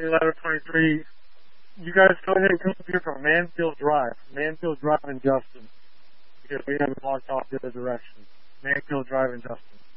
Hey, Ladder 23, you guys go ahead and come up here from Mansfield Drive. Mansfield Drive and Justin. Because we haven't walked off the other direction. Mansfield Drive and Justin.